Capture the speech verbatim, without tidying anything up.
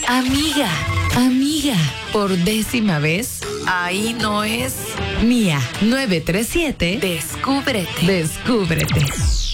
Amiga, amiga, por décima vez, ahí no es. Mía, nueve tres siete, descúbrete. Descúbrete.